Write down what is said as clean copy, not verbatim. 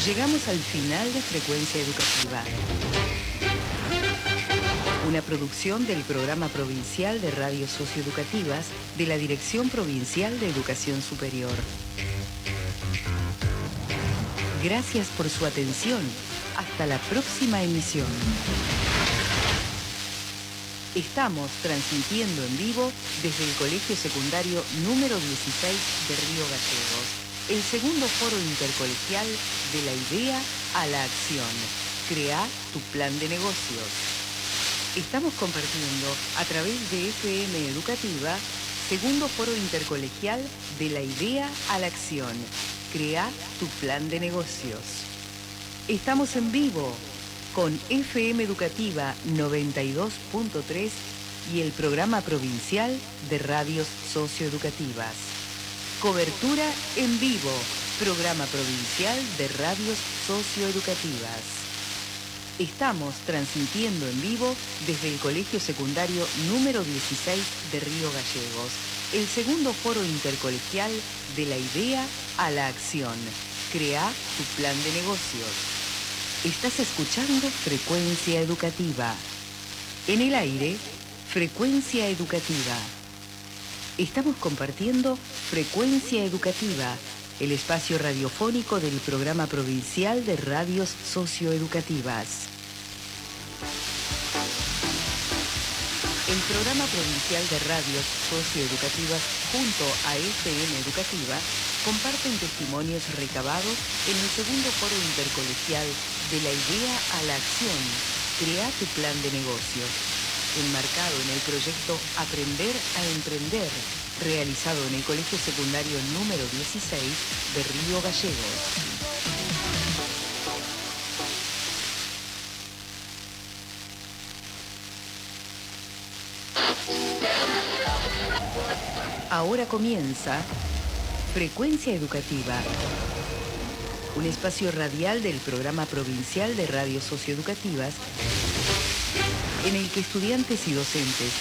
Llegamos al final de Frecuencia Educativa. Una producción del Programa Provincial de Radios Socioeducativas de la Dirección Provincial de Educación Superior. Gracias por su atención. Hasta la próxima emisión. Estamos transmitiendo en vivo desde el Colegio Secundario número 16 de Río Gallegos, el segundo foro intercolegial de la idea a la acción. Crea tu plan de negocios. Estamos compartiendo a través de FM Educativa, segundo foro intercolegial de la idea a la acción. Crea tu plan de negocios. Estamos en vivo con FM Educativa 92.3 y el Programa Provincial de Radios Socioeducativas. Cobertura en vivo, Programa Provincial de Radios Socioeducativas. Estamos transmitiendo en vivo desde el Colegio Secundario número 16 de Río Gallegos, el segundo foro intercolegial de la idea a la acción. Crea tu plan de negocios. Estás escuchando Frecuencia Educativa. En el aire, Frecuencia Educativa. Estamos compartiendo Frecuencia Educativa, el espacio radiofónico del Programa Provincial de Radios Socioeducativas. El Programa Provincial de Radios Socioeducativas junto a FM Educativa comparten testimonios recabados en el segundo foro intercolegial de la idea a la acción. Crea tu plan de negocios, enmarcado en el proyecto Aprender a Emprender, realizado en el Colegio Secundario número 16 de Río Gallegos. Ahora comienza Frecuencia Educativa, un espacio radial del Programa Provincial de Radios Socioeducativas en el que estudiantes y docentes